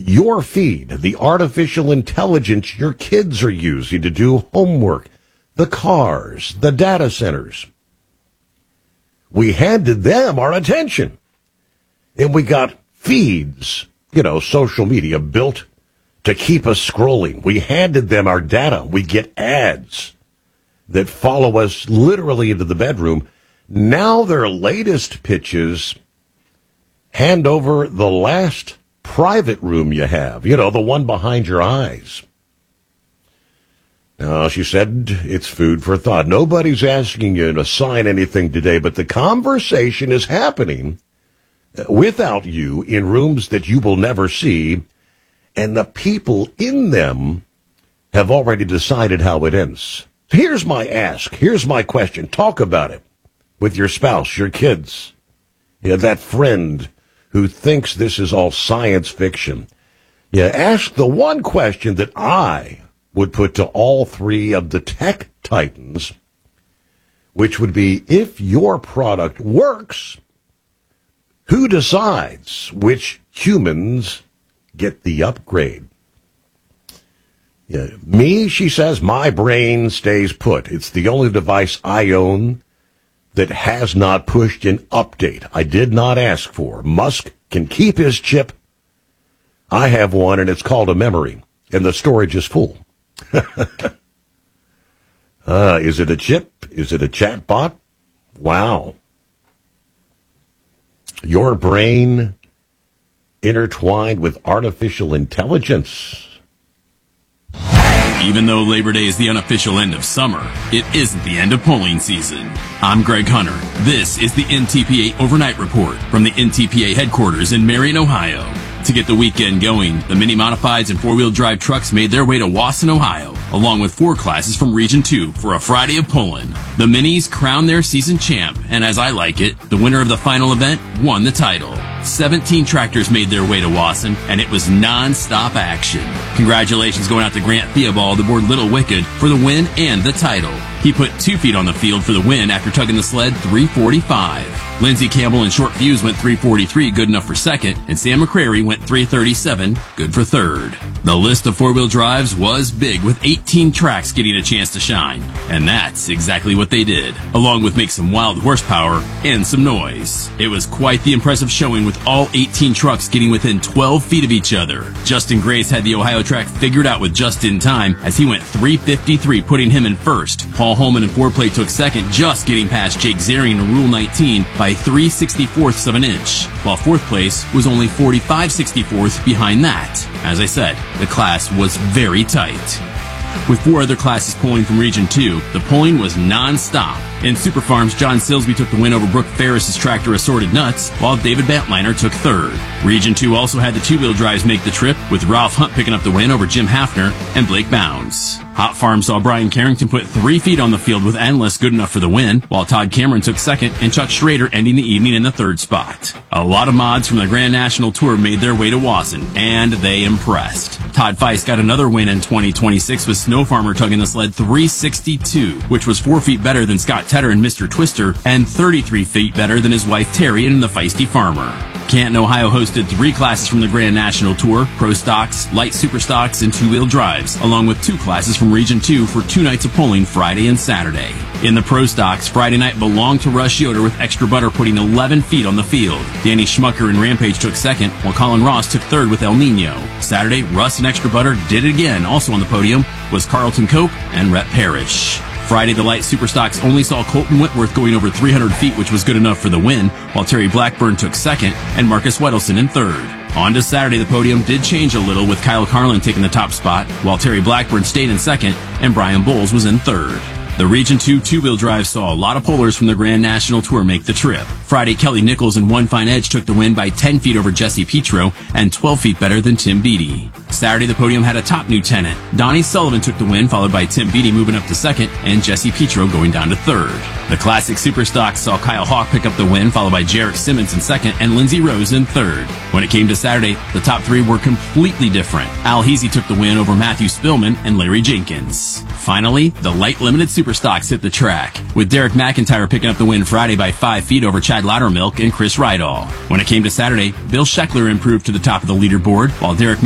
your feed, the artificial intelligence your kids are using to do homework, the cars, the data centers. We handed them our attention. And we got feeds, social media built to keep us scrolling. We handed them our data. We get ads that follow us literally into the bedroom. Now their latest pitches hand over the last private room you have, the one behind your eyes. Now, she said it's food for thought. Nobody's asking you to sign anything today, but the conversation is happening without you in rooms that you will never see, and the people in them have already decided how it ends. Here's my ask. Here's my question. Talk about it with your spouse, your kids, that friend who thinks this is all science fiction. Ask the one question that I would put to all three of the tech titans, which would be, if your product works, who decides which humans get the upgrade? Me, she says, my brain stays put. It's the only device I own that has not pushed an update I did not ask for. Musk can keep his chip. I have one, and it's called a memory, and the storage is full. Is it a chip? Is it a chat bot? Wow. Your brain intertwined with artificial intelligence. Even though Labor Day is the unofficial end of summer, it isn't the end of polling season. I'm Greg Hunter. This is the NTPA Overnight Report from the NTPA headquarters in Marion, Ohio. To get the weekend going, the mini modifieds and four-wheel drive trucks made their way to Wasson, Ohio, along with 4 classes from Region 2 for a Friday of pulling. The minis crowned their season champ, and as I like it, the winner of the final event won the title. 17 tractors made their way to Wasson, and it was non-stop action. Congratulations going out to Grant Theobald aboard Little Wicked for the win and the title. He put 2 feet on the field for the win after tugging the sled 345. Lindsey Campbell and Short Fuse went 343, good enough for second, and Sam McCrary went 337, good for third. The list of four-wheel drives was big, with 18 tracks getting a chance to shine. And that's exactly what they did, along with make some wild horsepower and some noise. It was quite the impressive showing, with all 18 trucks getting within 12 feet of each other. Justin Grace had the Ohio track figured out with just in time, as he went 353, putting him in first. Paul Holman in foreplay took second, just getting past Jake Zarian in Rule 19 by 3/64ths of an inch, while fourth place was only 45/64ths behind that. As I said, the class was very tight. With 4 other classes polling from Region 2, the polling was non-stop. In Super Farms, John Silsby took the win over Brooke Ferris's tractor Assorted Nuts, while David Bantliner took third. Region 2 also had the two-wheel drives make the trip, with Ralph Hunt picking up the win over Jim Hafner and Blake Bounds. Hot Farm saw Brian Carrington put 3 feet on the field with Endless, good enough for the win, while Todd Cameron took second and Chuck Schrader ending the evening in the third spot. A lot of mods from the Grand National Tour made their way to Wasson, and they impressed. Todd Feist got another win in 2026 with Snow Farmer tugging the sled 362, which was 4 feet better than Scott Tedder and Mr. Twister, and 33 feet better than his wife Terry and the Feisty Farmer. Canton, Ohio hosted 3 classes from the Grand National Tour, Pro Stocks, Light Super Stocks, and two-wheel drives, along with 2 classes from Region 2 for 2 nights of polling Friday and Saturday. In the Pro Stocks, Friday night belonged to Russ Yoder with Extra Butter putting 11 feet on the field. Danny Schmucker and Rampage took second, while Colin Ross took third with El Nino. Saturday, Russ and Extra Butter did it again. Also on the podium was Carlton Cope and Rhett Parrish. Friday, the Light Superstocks only saw Colton Whitworth going over 300 feet, which was good enough for the win, while Terry Blackburn took second and Marcus Wedelson in third. On to Saturday, the podium did change a little, with Kyle Carlin taking the top spot, while Terry Blackburn stayed in second and Brian Bowles was in third. The Region 2 two-wheel drive saw a lot of pullers from the Grand National Tour make the trip. Friday, Kelly Nichols and One Fine Edge took the win by 10 feet over Jesse Petro and 12 feet better than Tim Beattie. Saturday, the podium had a top new tenant. Donnie Sullivan took the win, followed by Tim Beattie moving up to second and Jesse Petro going down to third. The Classic Superstocks saw Kyle Hawk pick up the win, followed by Jarek Simmons in second and Lindsey Rose in third. When it came to Saturday, the top 3 were completely different. Al Heasy took the win over Matthew Spillman and Larry Jenkins. Finally, the Light Limited Superstocks hit the track, with Derek McIntyre picking up the win Friday by 5 feet over Chad Loudermilk and Chris Rydall. When it came to Saturday, Bill Scheckler improved to the top of the leaderboard, while Derek